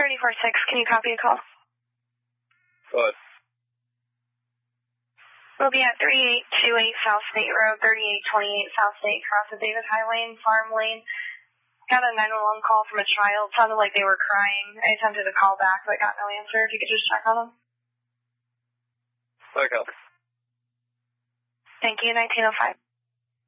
346, can you copy a call? Go ahead. We'll be at 3828 South State Road, 3828 South State, across the Davis Highway and Farm Lane. Got a 911 call from a child. Sounded like they were crying. I attempted to call back, but got no answer. If you could just check on them. Okay. Thank you, 1905.